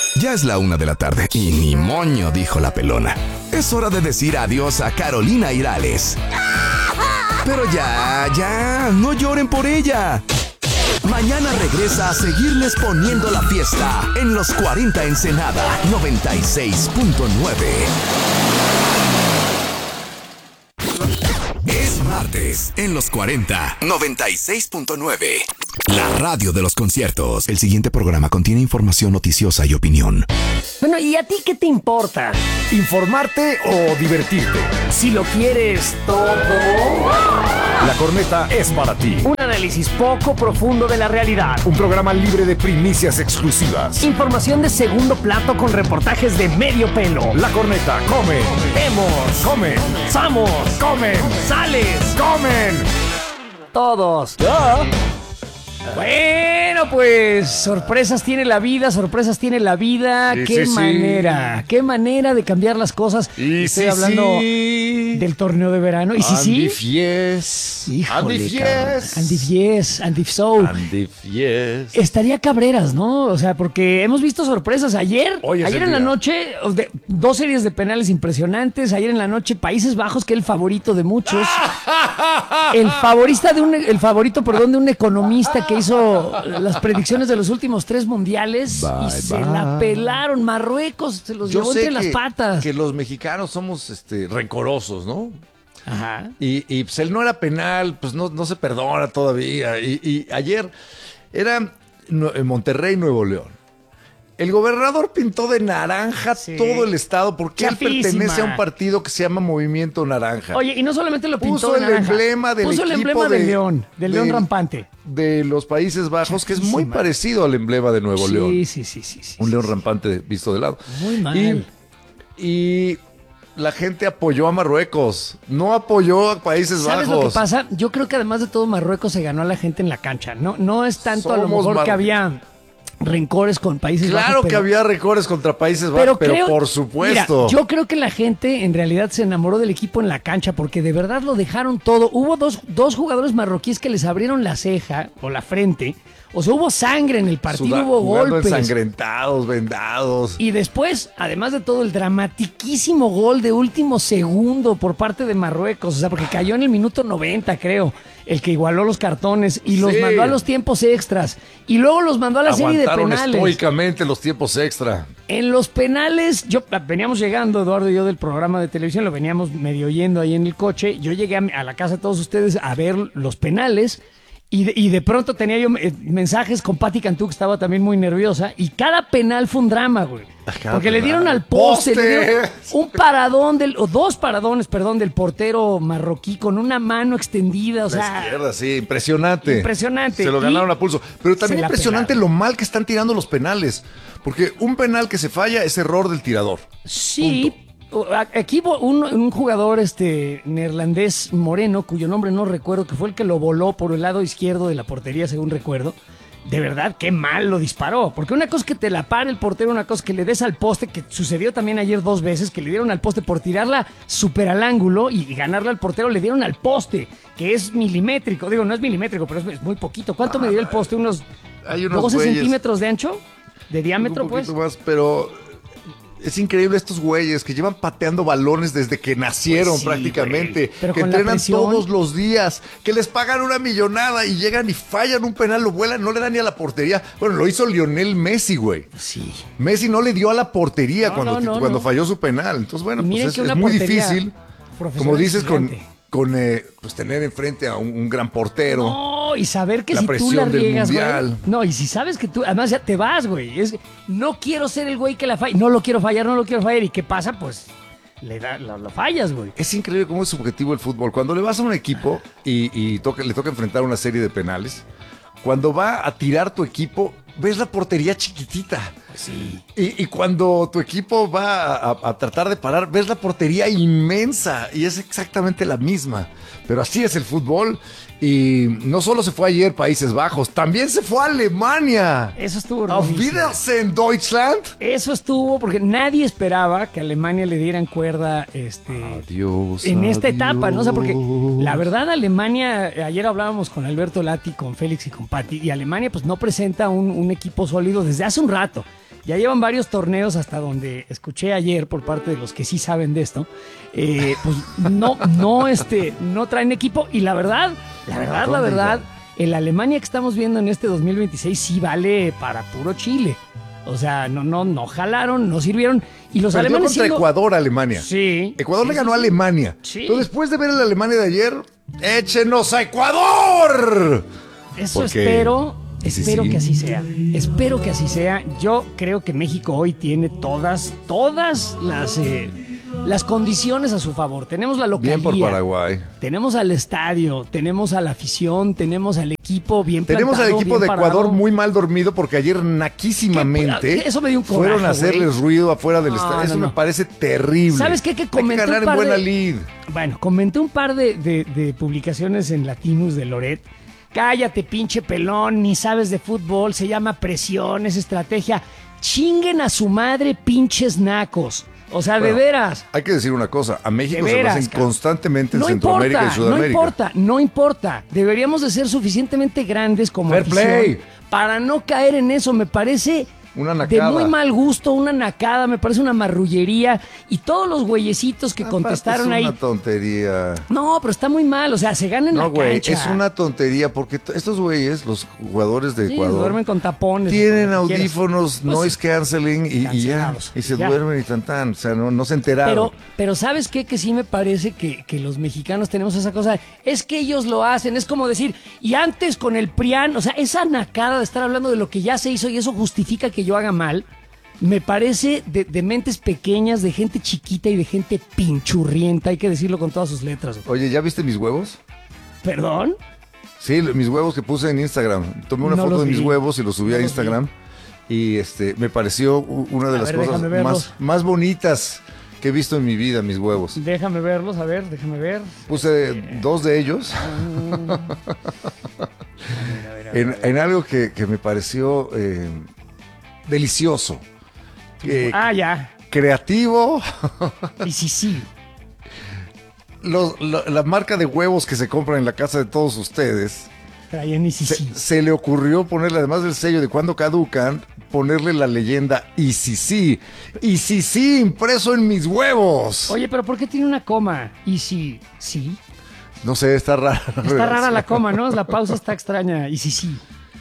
Ya es la 1 de la tarde y ni moño, dijo la pelona. Es hora de decir adiós a Carolina Irales. Pero ya, no lloren por ella. Mañana regresa a seguirles poniendo la fiesta en los 40 Ensenada 96.9. Es martes en los 40 96.9. La radio de los conciertos. El siguiente programa contiene información noticiosa y opinión. Bueno, ¿y a ti qué te importa? ¿Informarte o divertirte? Si lo quieres todo. La corneta es para ti. Un análisis poco profundo de la realidad. Un programa libre de primicias exclusivas. Información de segundo plato con reportajes de medio pelo. La corneta come. Vemos. Come. Somos. Comen. Sales. Comen. Todos. Bueno, pues sorpresas tiene la vida, sorpresas tiene la vida. Sí, Qué sí, manera, qué manera de cambiar las cosas. Y estoy hablando del torneo de verano. Y Andy sí. Fies. Híjole, Andy cabrón. Fies. Andy Fies, Andy Soul. Andy Fies. Estaría Cabreras, ¿no? O sea, porque hemos visto sorpresas. Ayer en la noche, dos series de penales impresionantes. Ayer en la noche, Países Bajos, que es el favorito de muchos. El favorito de un economista que hizo las predicciones de los últimos 3 mundiales. Se la pelaron. Marruecos se los llevó entre las patas. Que los mexicanos somos rencorosos, ¿no? Ajá. Y pues él no era penal, pues no se perdona todavía. Y ayer era en Monterrey, Nuevo León. El gobernador pintó de naranja todo el estado porque él pertenece a un partido que se llama Movimiento Naranja. Oye, y no solamente lo pintó puso de naranja. Puso el emblema del león, del león rampante. De los Países Bajos, que es muy parecido al emblema de Nuevo León. Sí. Un león rampante visto de lado. Muy mal. Y la gente apoyó a Marruecos, no apoyó a Países Bajos. ¿Sabes lo que pasa? Yo creo que además de todo Marruecos se ganó a la gente en la cancha. No es tanto a lo mejor que había rencores con Países Bajos. Claro que había rencores contra Países Bajos, pero por supuesto. Mira, yo creo que la gente en realidad se enamoró del equipo en la cancha porque de verdad lo dejaron todo. Hubo dos jugadores marroquíes que les abrieron la ceja o la frente. O sea, hubo sangre en el partido, hubo golpes. Ensangrentados, vendados. Y después, además de todo, el dramatiquísimo gol de último segundo por parte de Marruecos. O sea, porque cayó en el minuto 90, creo. El que igualó los cartones y los mandó a los tiempos extras. Y luego los mandó a la serie de penales. Aguantaron estoicamente los tiempos extra. En los penales, veníamos llegando, Eduardo y yo, del programa de televisión, lo veníamos medio oyendo ahí en el coche. Yo llegué a la casa de todos ustedes a ver los penales. Y de pronto tenía yo mensajes con Pati Cantú, que estaba también muy nerviosa. Y cada penal fue un drama, güey. Porque le dieron al poste. Le dieron un paradón dos paradones, del portero marroquí con una mano extendida. O sea, la izquierda, sí, impresionante. Impresionante. Se lo ganaron a pulso. Pero también impresionante lo mal que están tirando los penales. Porque un penal que se falla es error del tirador. Sí. Punto. Aquí un jugador neerlandés moreno, cuyo nombre no recuerdo, que fue el que lo voló por el lado izquierdo de la portería, según recuerdo. De verdad, qué mal lo disparó. Porque una cosa es que te la pare el portero, una cosa es que le des al poste, que sucedió también ayer 2 veces, que le dieron al poste por tirarla súper al ángulo y ganarla al portero, le dieron al poste, que es milimétrico. Digo, no es milimétrico, pero es muy poquito. ¿Cuánto medirá el poste? ¿Unos 12 centímetros de ancho? ¿De diámetro, pues? Un poquito más, pero es increíble estos güeyes que llevan pateando balones desde que nacieron prácticamente, que entrenan todos los días, que les pagan una millonada y llegan y fallan un penal, lo vuelan, no le dan ni a la portería. Bueno, lo hizo Lionel Messi, güey. Sí. Messi no le dio a la portería cuando falló su penal. Entonces, bueno, pues es muy difícil, como dices, pues tener enfrente a un gran portero. No, y saber que si tú la riegas, güey. No, y si sabes que tú, además ya te vas, güey. No quiero ser el güey que la falla. No lo quiero fallar. ¿Y qué pasa? Pues lo fallas, güey. Es increíble cómo es subjetivo el fútbol. Cuando le vas a un equipo y le toca enfrentar una serie de penales, cuando va a tirar tu equipo, ves la portería chiquitita. Sí. Y cuando tu equipo va a tratar de parar, ves la portería inmensa y es exactamente la misma. Pero así es el fútbol. Y no solo se fue ayer Países Bajos, también se fue a Alemania. Eso estuvo Auf Wiedersehen, Deutschland. Eso estuvo porque nadie esperaba que a Alemania le dieran cuerda adiós, en esta etapa, ¿no? O sea, porque la verdad Alemania, ayer hablábamos con Alberto Lati, con Félix y con Pati, y Alemania pues no presenta un equipo sólido desde hace un rato. Ya llevan varios torneos hasta donde escuché ayer por parte de los que sí saben de esto. Pues no traen equipo. Y la verdad, el Alemania que estamos viendo en este 2026 sí vale para puro Chile. O sea, no jalaron, no sirvieron. Y los Perdió alemanes contra Ecuador, Alemania. Sí. Ecuador le ganó a Alemania. Sí. Entonces, después de ver el Alemania de ayer, ¡échenos a Ecuador! Eso Porque... Espero que así sea. Espero que así sea. Yo creo que México hoy tiene todas las condiciones a su favor. Tenemos la localía. Bien por Paraguay. Tenemos al estadio, tenemos a la afición, tenemos al equipo bien plantado. Tenemos al equipo de Ecuador parado. muy mal dormido porque ayer naquísimamente eso me dio un coraje, fueron a hacerles ruido afuera del estadio. Eso me parece terrible. ¿Sabes qué? Que comenté hay que ganar en buena lid. Bueno, comenté un par de publicaciones en Latinus de Loret. Cállate, pinche pelón, ni sabes de fútbol, se llama presión, es estrategia. Chinguen a su madre, pinches nacos. O sea, de veras. Hay que decir una cosa, a México se lo hacen constantemente en Centroamérica y Sudamérica. No importa. Deberíamos de ser suficientemente grandes como Fair afición play. para no caer en eso. Me parece una nacada. De muy mal gusto, una nacada, me parece una marrullería. Y todos los güeyecitos que contestaron ahí. Es una tontería. No, pero está muy mal, o sea, se ganan la cancha. Es una tontería porque estos güeyes, los jugadores de Ecuador, duermen con tapones. Tienen audífonos, noise canceling y ya. Y se duermen y tan. O sea, no se enteraron. Pero ¿sabes qué? Que sí me parece que los mexicanos tenemos esa cosa. Es que ellos lo hacen, es como decir, y antes con el PRIAN, o sea, esa nacada de estar hablando de lo que ya se hizo y eso justifica que yo haga mal, me parece de mentes pequeñas, de gente chiquita y de gente pinchurrienta, hay que decirlo con todas sus letras. Oye, ¿ya viste mis huevos? ¿Perdón? Sí, mis huevos que puse en Instagram. Tomé una foto de mis huevos y los subí a Instagram. Y me pareció una de las cosas más bonitas que he visto en mi vida, mis huevos. Déjame verlos, a ver, déjame ver. Puse 2 de ellos. En algo que me pareció delicioso. Ya. Creativo. Y sí. La marca de huevos que se compra en la casa de todos ustedes. Traían y sí. Se le ocurrió ponerle, además del sello de cuando caducan, ponerle la leyenda y sí, impreso en mis huevos. Oye, pero ¿por qué tiene una coma? Y sí. No sé, está rara. Está rara la coma, ¿no? La pausa está extraña. Y sí.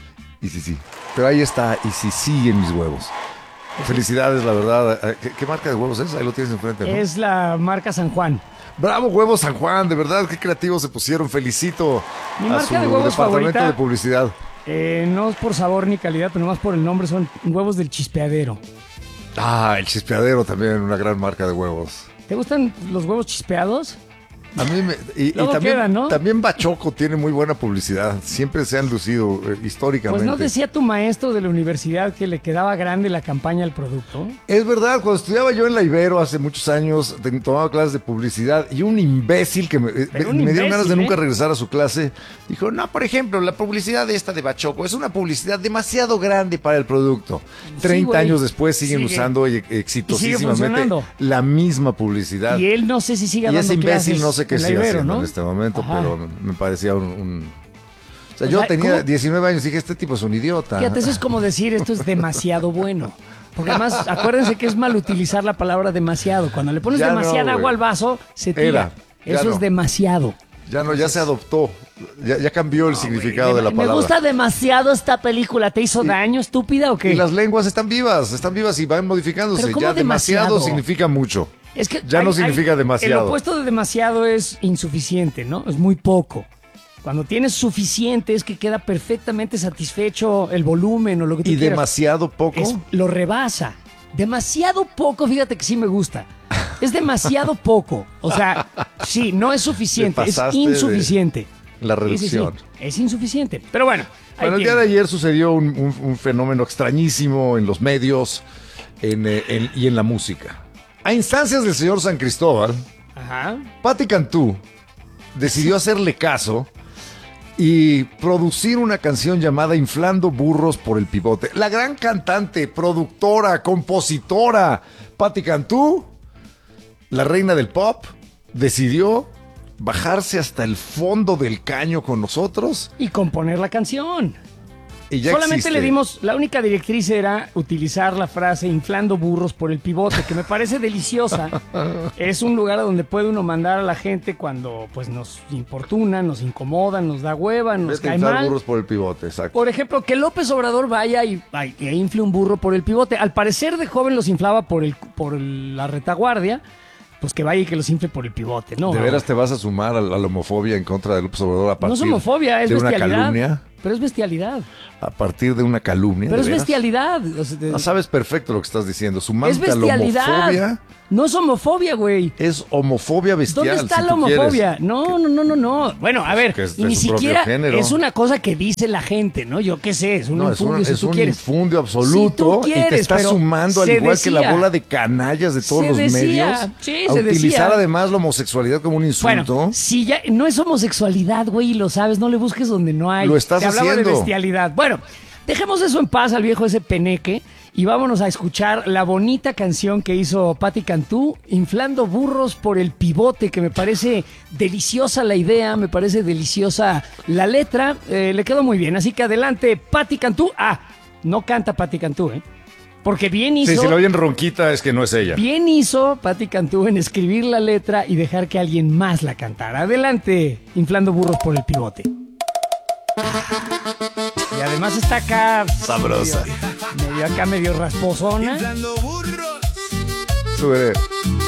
Pero ahí está, y sí en mis huevos. Felicidades, la verdad. ¿Qué marca de huevos es? Ahí lo tienes enfrente, ¿no? Es la marca San Juan. Bravo, Huevos San Juan, de verdad, qué creativos se pusieron. Felicito a su departamento favorita, de publicidad. No es por sabor ni calidad, pero nomás por el nombre, son huevos del Chispeadero. El Chispeadero también, una gran marca de huevos. ¿Te gustan los huevos chispeados? A mí y también, quedan, ¿no? También Bachoco tiene muy buena publicidad. Siempre se han lucido históricamente. Pues no decía tu maestro de la universidad que le quedaba grande la campaña al producto. Es verdad, cuando estudiaba yo en la Ibero hace muchos años, tomaba clases de publicidad y un imbécil que me dieron ganas de nunca regresar a su clase. Dijo, no, por ejemplo, la publicidad esta de Bachoco es una publicidad demasiado grande para el producto. 30 años después siguen usando exitosísimamente la misma publicidad. Y él no sé si sigue dando clases. Y ese imbécil no sé qué sigue haciendo, ¿no? En este momento, pero me parecía O sea, yo tenía 19 años y dije, este tipo es un idiota. Fíjate, eso es como decir, esto es demasiado bueno. Porque además, acuérdense que es mal utilizar la palabra demasiado. Cuando le pones demasiada agua al vaso, se tira. Eso es demasiado. Ya se adoptó. Ya cambió el significado de la palabra. Me gusta demasiado esta película. ¿Te hizo daño, estúpida, o qué? Y las lenguas están vivas y van modificándose. Ya demasiado significa mucho. Es que no significa demasiado. El opuesto de demasiado es insuficiente, ¿no? Es muy poco. Cuando tienes suficiente es que queda perfectamente satisfecho el volumen o lo que tú quieras. ¿Y demasiado poco? Lo rebasa. Demasiado poco, fíjate que sí me gusta. Es demasiado poco. O sea, sí, no es suficiente, es insuficiente. La reducción. Sí, es insuficiente. Pero bueno. El día de ayer sucedió un fenómeno extrañísimo en los medios y en la música. A instancias del señor San Cristóbal, Patti Cantú decidió hacerle caso y producir una canción llamada Inflando Burros por el Pivote. La gran cantante, productora, compositora Patti Cantú, la reina del pop, decidió bajarse hasta el fondo del caño con nosotros y componer la canción. Y ya solamente existe. le dimos, la única directriz era utilizar la frase inflando burros por el pivote, que me parece deliciosa. Es un lugar a donde puede uno mandar a la gente cuando pues nos importuna, nos incomoda, nos da hueva, nos Vete a cae inflar mal. burros por el pivote, exacto. Por ejemplo, que López Obrador vaya y infle un burro por el pivote. Al parecer de joven los inflaba por la retaguardia. Pues que vaya y que los infle por el pivote, ¿no? ¿De veras te vas a sumar a la homofobia en contra de López Obrador a partir No es homofobia, es de una bestialidad. calumnia? Pero es bestialidad. A partir de una calumnia. Pero ¿de es veras? bestialidad. O sea, No sabes perfecto lo que estás diciendo. es Sumándote a la bestialidad. homofobia. No es homofobia, güey. Es homofobia bestial. ¿Dónde está si la tú homofobia? quieres. No. Bueno, a ver, Que es y de ni su propio siquiera género. es una cosa que dice la gente, ¿no? Yo qué sé, es un No, infundio si es tú un quieres. infundio Si tú absoluto y te quieres, está pero sumando al se igual que la decía. bola de canallas de todos Se los decía, medios sí, a se utilizar decía. además la homosexualidad como un insulto. Bueno, si ya no es homosexualidad, güey, y lo sabes, no le busques donde no hay. Lo estás Te hablaba haciendo. de bestialidad. Bueno, dejemos eso en paz al viejo ese peneque y vámonos a escuchar la bonita canción que hizo Patti Cantú, inflando burros por el pivote, que me parece deliciosa la idea, me parece deliciosa la letra, le quedó muy bien. Así que adelante, Patti Cantú. No canta Patti Cantú, porque bien hizo. Sí, si la oyen ronquita es que no es ella. Bien hizo Patti Cantú en escribir la letra y dejar que alguien más la cantara. Adelante, inflando burros por el pivote. Y además está acá Sabrosa. medio rasposona. Súbele.